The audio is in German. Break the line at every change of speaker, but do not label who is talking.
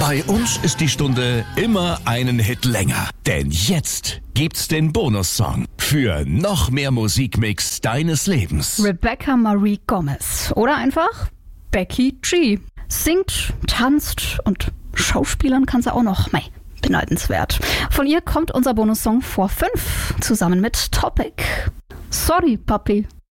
Bei uns ist die Stunde immer einen Hit länger. Denn jetzt gibt's den Bonussong für noch mehr Musikmix deines Lebens.
Rebecca Marie Gomez. Oder einfach Becky G. Singt, tanzt und schauspielern kann sie auch noch. Mei, beneidenswert. Von ihr kommt unser Bonussong vor 5 zusammen mit Topic. Sorry, Papi.